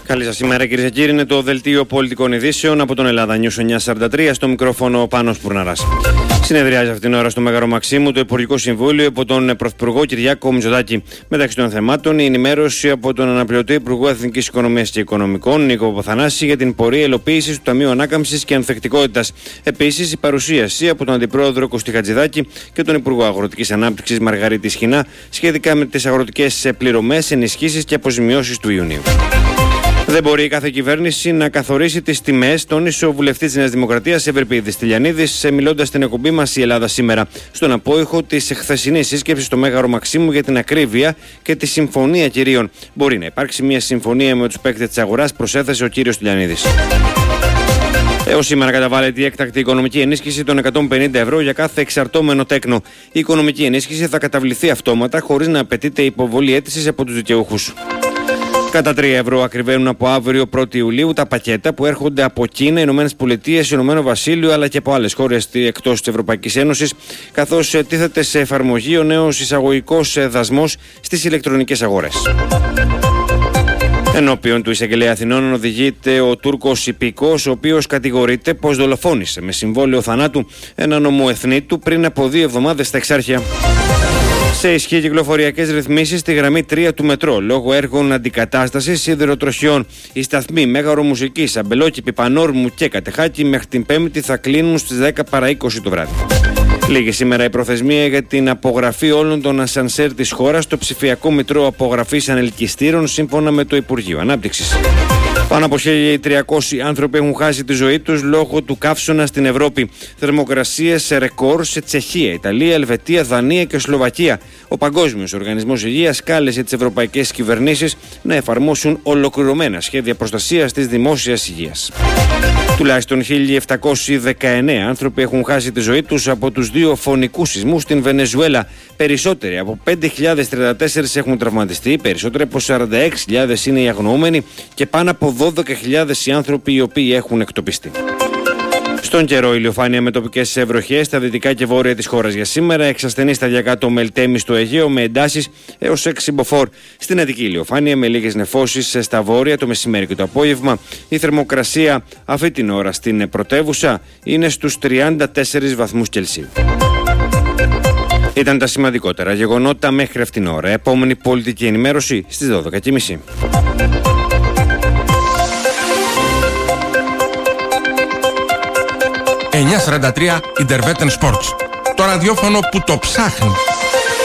Καλή σας ημέρα, κυρίες και κύριοι. Είναι το δελτίο πολιτικών ειδήσεων από τον Ελλάδα News 943. Στο μικρόφωνο ο Πάνος Πουρναράς. Συνεδριάζει αυτήν την ώρα στο Μέγαρο Μαξίμου το Υπουργικό Συμβούλιο από τον Πρωθυπουργό Κυριάκο Μητσοτάκη. Μεταξύ των θεμάτων, η ενημέρωση από τον Αναπληρωτή Υπουργό Εθνικής Οικονομίας και Οικονομικών, Νίκο Παπαθανάση, για την πορεία υλοποίησης του Ταμείου Ανάκαμψης και Ανθεκτικότητας. Επίσης, η παρουσίαση από τον Αντιπρόεδρο Κωστή Χατζηδάκη και τον Υπουργό Αγροτικής Ανάπτυξης Μαργαρίτη Σχοινά σχετικά με τις αγροτικές πληρωμές, ενισχύσεις και αποζημιώσεις του Ιουνίου. Δεν μπορεί κάθε κυβέρνηση να καθορίσει τις τιμές, τόνισε ο βουλευτής της Νέας Δημοκρατίας Ευρυπίδης Τηλιανίδης, μιλώντας στην εκπομπή μας Η Ελλάδα Σήμερα, στον απόϊχο της χθεσινής σύσκεψης στο Μέγαρο Μαξίμου για την ακρίβεια και τη συμφωνία κυρίων. Μπορεί να υπάρξει μια συμφωνία με τους παίκτες της αγοράς, προσέθεσε ο κύριος Τηλιανίδης. Έως σήμερα καταβάλλεται η έκτακτη οικονομική ενίσχυση των 150 ευρώ για κάθε εξαρτώμενο τέκνο. Η οικονομική ενίσχυση θα καταβληθεί αυτόματα, χωρίς να απαιτείται υποβολή αίτησης από τους δικαιούχους. Κατά 3 ευρώ ακριβένουν από αύριο 1η Ιουλίου τα πακέτα που έρχονται από Κίνα, Ηνωμένες Πολιτείες, Ηνωμένο Βασίλειο αλλά και από άλλες χώρες εκτός της Ευρωπαϊκής Ένωσης, καθώς τίθεται σε εφαρμογή ο νέος εισαγωγικός δασμός στις ηλεκτρονικές αγορές. Ενώπιον του εισαγγελέα Αθηνών οδηγείται ο Τούρκος υπηκός, ο οποίος κατηγορείται πως δολοφόνησε με συμβόλαιο θανάτου έναν ομοεθνή του πριν από 2 εβδομάδες στα Εξάρχεια. Σε ισχύ κυκλοφοριακές ρυθμίσεις στη γραμμή 3 του μετρό λόγω έργων αντικατάστασης σιδηροτροχιών. Οι σταθμοί Μέγαρο Μουσικής, Αμπελόκηπη, Πανόρμου και Κατεχάκη μέχρι την Πέμπτη θα κλείνουν στις 10 παρά 20 το βράδυ. Λίγη σήμερα η προθεσμία για την απογραφή όλων των ασανσέρ της χώρας στο ψηφιακό μητρό απογραφής ανελκυστήρων σύμφωνα με το Υπουργείο Ανάπτυξης. Πάνω από 1.300 άνθρωποι έχουν χάσει τη ζωή τους λόγω του καύσωνα στην Ευρώπη. Θερμοκρασίες σε ρεκόρ σε Τσεχία, Ιταλία, Ελβετία, Δανία και Σλοβακία. Ο Παγκόσμιος Οργανισμός Υγείας κάλεσε τις ευρωπαϊκές κυβερνήσεις να εφαρμόσουν ολοκληρωμένα σχέδια προστασίας της δημόσιας υγείας. Τουλάχιστον 1.719 άνθρωποι έχουν χάσει τη ζωή τους από τους 2 φωνικούς σεισμούς στην Βενεζουέλα. Περισσότεροι από 5.034 έχουν τραυματιστεί, περισσότεροι από 46.000 είναι οι αγνοούμενοι και πάνω από 12.000 οι άνθρωποι οι οποίοι έχουν εκτοπιστεί. Στον καιρό, ηλιοφάνεια με τοπικές βροχές στα δυτικά και βόρεια της χώρας για σήμερα. Εξασθενή σταδιακά το Μελτέμι στο Αιγαίο με εντάσεις έως 6 μποφόρ. Στην Αττική ηλιοφάνεια με λίγες νεφώσεις στα βόρεια το μεσημέρι και το απόγευμα. Η θερμοκρασία αυτή την ώρα στην πρωτεύουσα είναι στους 34 βαθμούς Κελσίου. Ήταν τα σημαντικότερα γεγονότα μέχρι αυτήν την ώρα. Επόμενη πολιτική ενημέρωση στις 12.30. 943 Interveten Sports. Το ραδιόφωνο που το ψάχνει.